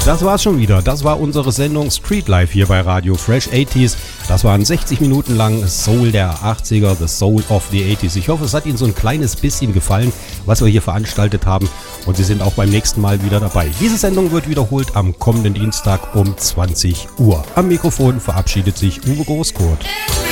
Das war's schon wieder. Das war unsere Sendung Street Life hier bei Radio Fresh 80s. Das waren 60 Minuten lang Soul der 80er, The Soul of the 80s. Ich hoffe, es hat Ihnen so ein kleines bisschen gefallen, was wir hier veranstaltet haben. Und Sie sind auch beim nächsten Mal wieder dabei. Diese Sendung wird wiederholt am kommenden Dienstag um 20 Uhr. Am Mikrofon verabschiedet sich Uwe Großkurt.